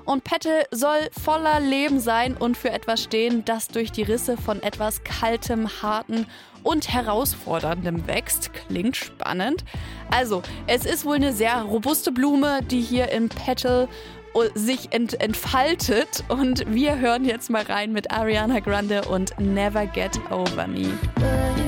Und Petal soll voller Leben sein und für etwas stehen, das durch die Risse von etwas Kaltem, Harten und Herausforderndem wächst. Klingt spannend. Also, es ist wohl eine sehr robuste Blume, die hier in Petal sich entfaltet. Und wir hören jetzt mal rein mit Ariana Grande und Never Get Over Me.